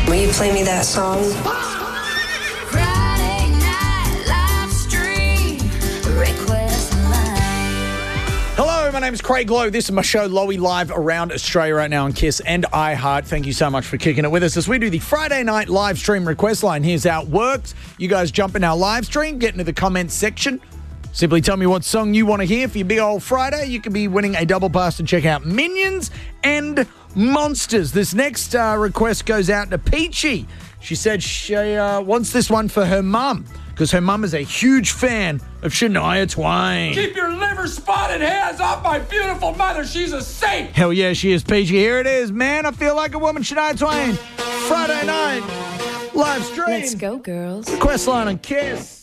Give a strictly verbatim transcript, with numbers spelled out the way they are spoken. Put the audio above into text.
Will you play me that song? Friday night live stream request line. Hello, my name is Craig Lowe. This is my show, Lowy Live, around Australia right now on Kiss and iHeart. Thank you so much for kicking it with us as we do the Friday night live stream request line. Here's how it works. You guys jump in our live stream, get into the comments section. Simply tell me what song you want to hear for your big old Friday. You could be winning a double pass to check out Minions and Monsters. This next uh, request goes out to Peachy. She said she uh, wants this one for her mum because her mum is a huge fan of Shania Twain. Keep your liver spotted hands off my beautiful mother. She's a saint. Hell yeah, she is, Peachy. Here it is, man. I feel like a woman, Shania Twain. Friday night live stream. Let's go, girls. Request line on Kiss.